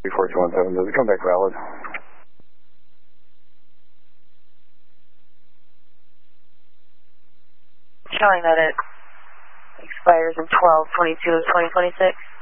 4217, does it come back valid? Showing that it expires in 12/22/2026.